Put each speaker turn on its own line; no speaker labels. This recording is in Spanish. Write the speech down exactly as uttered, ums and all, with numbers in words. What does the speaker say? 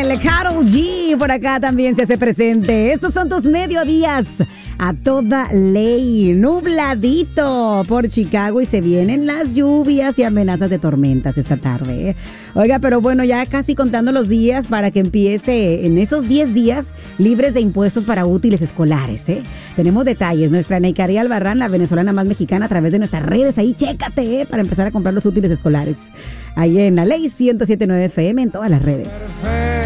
Chanel, Karol G por acá también se hace presente. Estos son tus mediodías a toda ley, nubladito por Chicago y se vienen las lluvias y amenazas de tormentas esta tarde. Oiga, pero bueno, ya casi contando los días para que empiece en esos diez días libres de impuestos para útiles escolares, ¿eh? Tenemos detalles. Nuestra Neikari Albarrán, la venezolana más mexicana, a través de nuestras redes, ahí chécate, ¿eh? Para empezar a comprar los útiles escolares. Ahí en la Ley ciento siete punto nueve F M en todas las redes.